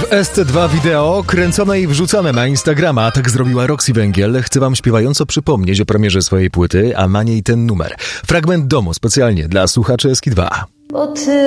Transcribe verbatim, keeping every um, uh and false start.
S T dwa wideo kręcone i wrzucane na Instagrama. Tak zrobiła Roxy Węgiel. Chcę wam śpiewająco przypomnieć o premierze swojej płyty, a na niej ten numer. Fragment domu specjalnie dla słuchaczy Eski dwa. Bo ty